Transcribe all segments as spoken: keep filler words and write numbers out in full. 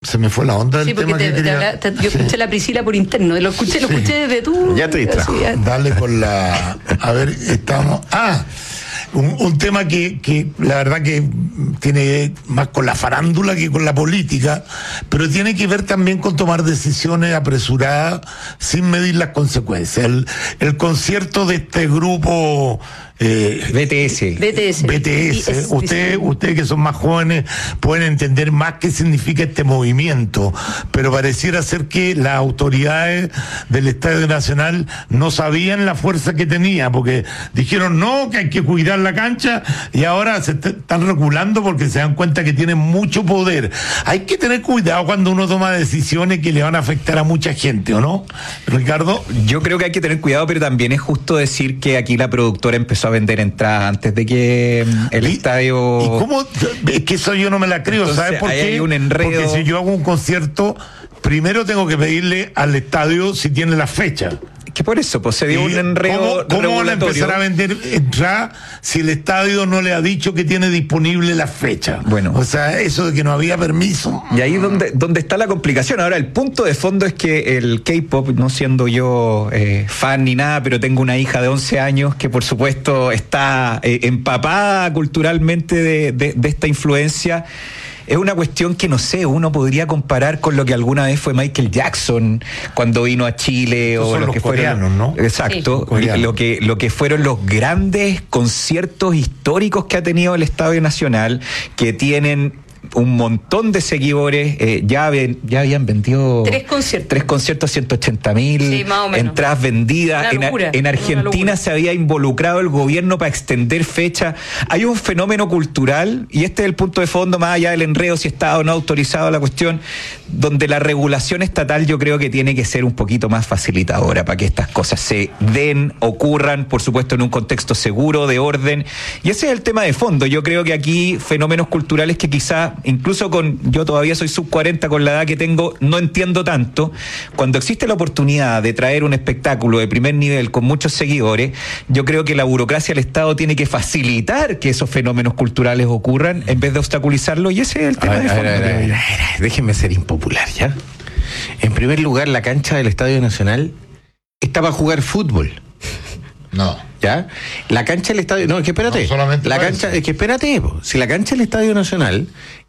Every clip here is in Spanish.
Se me fue la onda del sí, tema te, que quería... te, te, yo escuché sí. la Priscila por interno, lo escuché, lo escuché desde tú. Ya te distrajo. Dale con la... A ver, estamos... Ah, un, un tema que, que la verdad que tiene más con la farándula que con la política, pero tiene que ver también con tomar decisiones apresuradas sin medir las consecuencias. El, el concierto de este grupo... Eh, B T S. B T S. B T S. Ustedes, ustedes que son más jóvenes pueden entender más qué significa este movimiento, pero pareciera ser que las autoridades del Estadio Nacional no sabían la fuerza que tenía, porque dijeron no, que hay que cuidar la cancha, y ahora se están reculando porque se dan cuenta que tienen mucho poder. Hay que tener cuidado cuando uno toma decisiones que le van a afectar a mucha gente, ¿o no, Ricardo? Yo creo que hay que tener cuidado, pero también es justo decir que aquí la productora empezó a vender entradas antes de que el ¿Y, estadio... ¿Y cómo? Es que eso yo no me la creo. Entonces, ¿sabes por qué? Hay un enredo. Porque si yo hago un concierto, primero tengo que pedirle al estadio si tiene la fecha. Que por eso, pues se dio un enredo. ¿Cómo, cómo van a empezar a vender entradas si el estadio no le ha dicho que tiene disponible la fecha? Bueno. O sea, eso de que no había permiso. Y ahí es donde, donde está la complicación. Ahora, el punto de fondo es que el K-pop, no siendo yo eh, fan ni nada, pero tengo una hija de once años que por supuesto está eh, empapada culturalmente de, de, de esta influencia. Es una cuestión que, no sé, uno podría comparar con lo que alguna vez fue Michael Jackson cuando vino a Chile. Estos o son lo los que coreanos, fueron, ¿no? Exacto, sí. lo que, lo que fueron los grandes conciertos históricos que ha tenido el Estadio Nacional, que tienen un montón de seguidores, eh, ya, ven, ya habían vendido tres conciertos, tres conciertos, ciento ochenta mil sí, entradas vendidas. En, en Argentina se había involucrado el gobierno para extender fecha. Hay un fenómeno cultural, y este es el punto de fondo, más allá del enredo, si está o no autorizado la cuestión, donde la regulación estatal yo creo que tiene que ser un poquito más facilitadora para que estas cosas se den, ocurran, por supuesto en un contexto seguro, de orden, y ese es el tema de fondo. Yo creo que aquí fenómenos culturales que quizá incluso con, yo todavía soy sub cuarenta con la edad que tengo, no entiendo tanto. Cuando existe la oportunidad de traer un espectáculo de primer nivel con muchos seguidores, yo creo que la burocracia del Estado tiene que facilitar que esos fenómenos culturales ocurran en vez de obstaculizarlo, y ese es el tema. A ver, de fondo. A ver, a ver, a ver, a ver, déjenme ser impopular, ¿ya? En primer lugar, la cancha del Estadio Nacional está para jugar fútbol. No. ¿Ya? La cancha del Estadio... No, es que espérate. No, solamente la cancha, es que espérate. Si la cancha del Estadio Nacional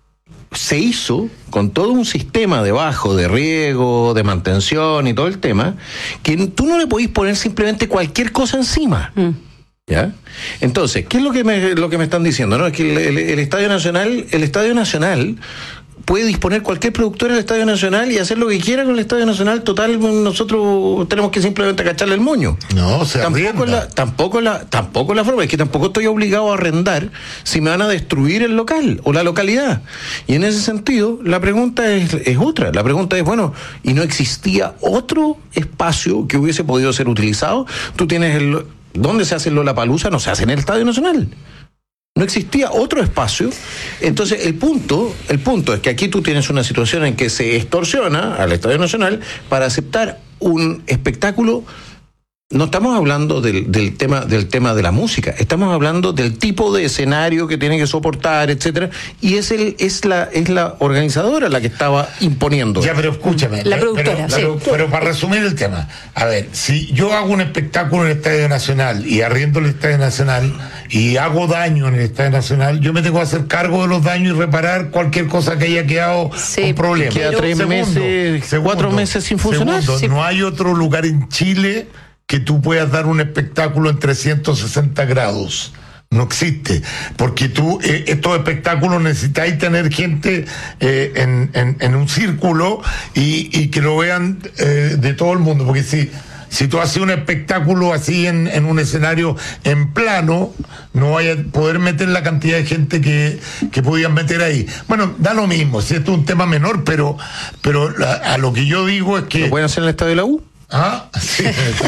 se hizo con todo un sistema debajo de riego, de mantención y todo el tema, que tú no le podís poner simplemente cualquier cosa encima. Mm. ¿Ya? Entonces, ¿qué es lo que me, lo que me están diciendo? ¿No? Es que el, el, el Estadio Nacional, el Estadio Nacional puede disponer cualquier productor del Estadio Nacional y hacer lo que quiera con el Estadio Nacional. Total, nosotros tenemos que simplemente cacharle el moño. No, se tampoco la, tampoco la, tampoco la forma, es que tampoco estoy obligado a arrendar si me van a destruir el local o la localidad. Y en ese sentido, la pregunta es, es otra. La pregunta es, bueno, ¿y no existía otro espacio que hubiese podido ser utilizado? Tú tienes el... ¿Dónde se hace el Lollapalooza? No se hace en el Estadio Nacional. No existía otro espacio. Entonces el punto, el punto es que aquí tú tienes una situación en que se extorsiona al Estadio Nacional para aceptar un espectáculo. No estamos hablando del, del tema del tema de la música, estamos hablando del tipo de escenario que tiene que soportar, etcétera, y es el es la es la organizadora la que estaba imponiendo. Ya, pero escúchame, la productora, pero, pero, sí. pero para resumir el tema, a ver, si yo hago un espectáculo en el Estadio Nacional y arriendo el Estadio Nacional y hago daño en el Estadio Nacional, yo me tengo que hacer cargo de los daños y reparar cualquier cosa que haya quedado sí, con problemas. Queda tres segundo, meses, segundo, cuatro meses sin funcionar. Segundo, sí. No hay otro lugar en Chile que tú puedas dar un espectáculo en trescientos sesenta grados. No existe, porque tú, eh, estos espectáculos necesitáis tener gente eh, en, en, en un círculo y, y que lo vean eh, de todo el mundo, porque si, si tú haces un espectáculo así en, en un escenario en plano, no vaya a poder meter la cantidad de gente que, que podían meter ahí. Bueno, da lo mismo, si esto es un tema menor, pero, pero la, a lo que yo digo es que... ¿Lo pueden hacer en el Estadio de la U? Ah, sí,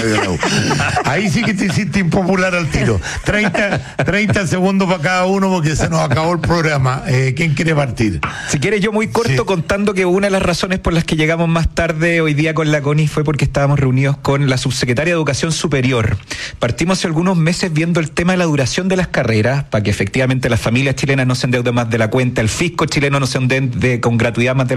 ahí sí que te hiciste impopular al tiro. treinta segundos para cada uno porque se nos acabó el programa. Eh, ¿Quién quiere partir? Si quieres, yo muy corto, sí. Contando que una de las razones por las que llegamos más tarde hoy día con la Connie fue porque estábamos reunidos con la subsecretaria de Educación Superior. Partimos hace algunos meses viendo el tema de la duración de las carreras para que efectivamente las familias chilenas no se endeuden más de la cuenta, el fisco chileno no se endeude con gratuidad más de